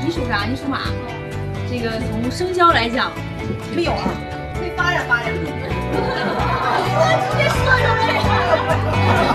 你属啥？你属马。这个从生肖来讲， 没有啊，可以发展发展。 我直接说出来。